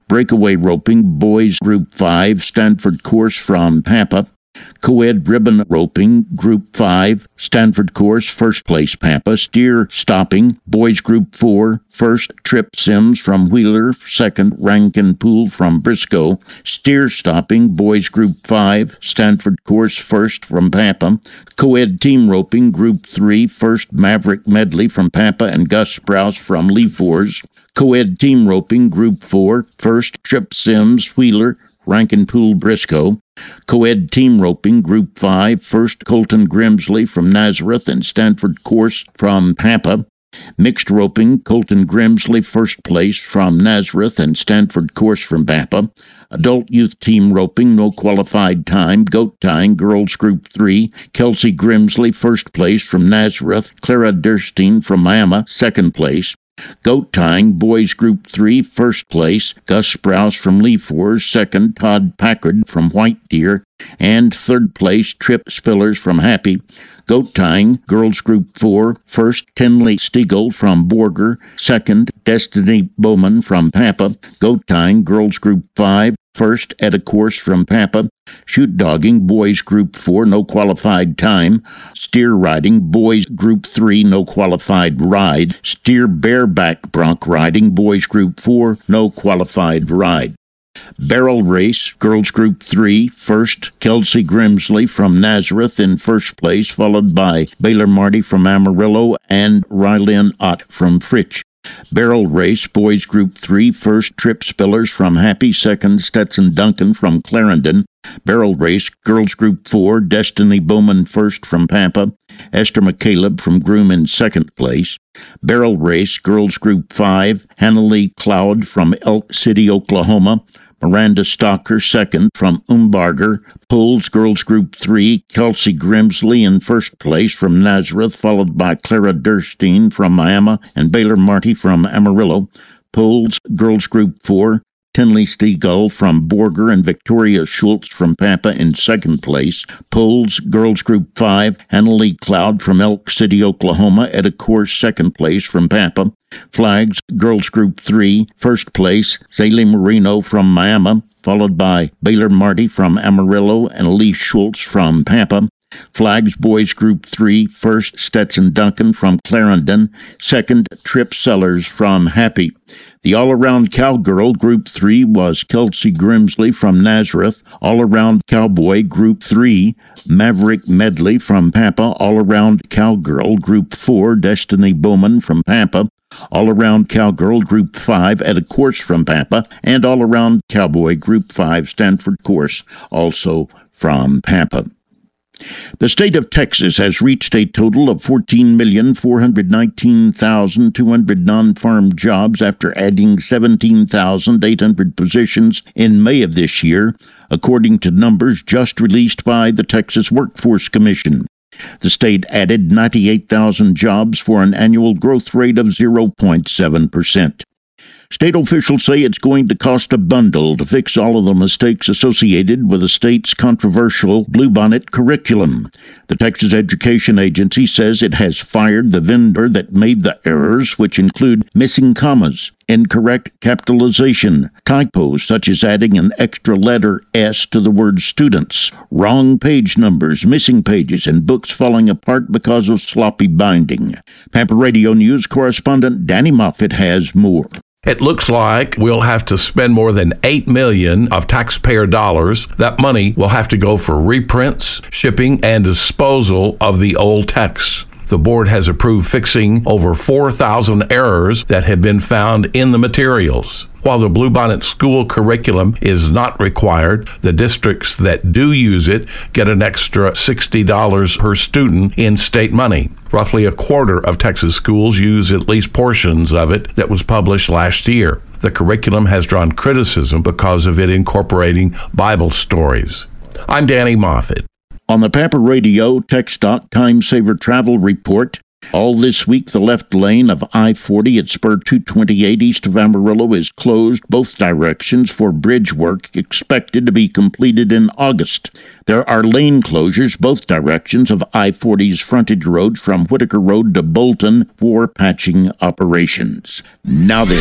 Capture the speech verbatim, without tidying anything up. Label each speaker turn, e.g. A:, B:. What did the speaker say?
A: Breakaway roping, boys Group five, Stanford course from Pampa. Co-ed ribbon roping, Group five, Stanford course, first place Pampa. Steer stopping, boys Group four, first Trip Sims from Wheeler, second Rankin Pool from Briscoe. Steer stopping, boys Group five, Stanford course, first from Pampa. Co-ed team roping, Group three, first Maverick Medley from Pampa and Gus Sprouse from Lee Fours. Co-ed team roping, Group four, first Trip Sims, Wheeler, Rankin Pool, Briscoe. Co-ed team roping, Group five, first Colton Grimsley from Nazareth and Stanford course from Pampa. Mixed roping, Colton Grimsley, first place from Nazareth and Stanford course from Pampa. Adult youth team roping, no qualified time, goat tying, girls Group three, Kelsey Grimsley, first place from Nazareth, Clara Durstein from Miami, second place. Goat tying, boys Group three, first place, Gus Sprouse from Lee Fours, second, Todd Packard from White Deer, and third place, Trip Spillers from Happy. Goat tying, girls Group four, first, Tinley Stiegel from Borger, second, Destiny Bowman from Pampa. Goat tying, girls Group five, first, at a course from Pampa. Shoot dogging, boys Group four, no qualified time. Steer riding, boys Group three, no qualified ride. Steer bareback bronc riding, boys Group four, no qualified ride. Barrel race, girls Group three, first, Kelsey Grimsley from Nazareth in first place, followed by Baylor Marty from Amarillo and Rylin Ott from Fritch. Barrel race, boys Group three, first, Trip Spillers from Happy, second, Stetson Duncan from Clarendon. Barrel race, girls Group four, Destiny Bowman first from Pampa. Esther McCaleb from Groom in second place. Barrel race, girls Group five, Hannah Lee Cloud from Elk City, Oklahoma. Miranda Stalker, second, from Umbarger. Pulls, girls Group three, Kelsey Grimsley in first place from Nazareth, followed by Clara Durstein from Miami and Baylor Marty from Amarillo. Pulls, girls Group four, Tinley Stiegel from Borger and Victoria Schultz from Pampa in second place. Pulls, girls Group five, Hannah Cloud from Elk City, Oklahoma, at a course second place from Pampa. Flags, girls Group three, first place, Zaylee Marino from Miami, followed by Baylor Marty from Amarillo and Elise Schultz from Pampa. Flags, boys Group three, first, Stetson Duncan from Clarendon, second, Trip Sellers from Happy. The all-around cowgirl, Group three, was Kelsey Grimsley from Nazareth. All-around cowboy, Group three, Maverick Medley from Pampa. All-around cowgirl, Group four, Destiny Bowman from Pampa. All-around cowgirl, Group five, at a course from Pampa. And all-around cowboy, Group five, Stanford course, also from Pampa. The state of Texas has reached a total of fourteen million four hundred nineteen thousand two hundred non-farm jobs after adding seventeen thousand eight hundred positions in May of this year, according to numbers just released by the Texas Workforce Commission. The state added ninety-eight thousand jobs for an annual growth rate of zero point seven percent. State officials say it's going to cost a bundle to fix all of the mistakes associated with the state's controversial Bluebonnet curriculum. The Texas Education Agency says it has fired the vendor that made the errors, which include missing commas, incorrect capitalization, typos such as adding an extra letter S to the word students, wrong page numbers, missing pages, and books falling apart because of sloppy binding. Pampa Radio News correspondent Danny Moffett has more.
B: It looks like we'll have to spend more than eight million dollars of taxpayer dollars. That money will have to go for reprints, shipping, and disposal of the old texts. The board has approved fixing over four thousand errors that have been found in the materials. While the Bluebonnet school curriculum is not required, the districts that do use it get an extra sixty dollars per student in state money. Roughly a quarter of Texas schools use at least portions of it that was published last year. The curriculum has drawn criticism because of it incorporating Bible stories. I'm Danny Moffett.
A: On the Pampa Radio TxDOT Time Saver Travel Report, all this week the left lane of I forty at Spur two twenty-eight east of Amarillo is closed both directions for bridge work expected to be completed in August. There are lane closures both directions of I forty's frontage road from Whitaker Road to Bolton for patching operations. Now this.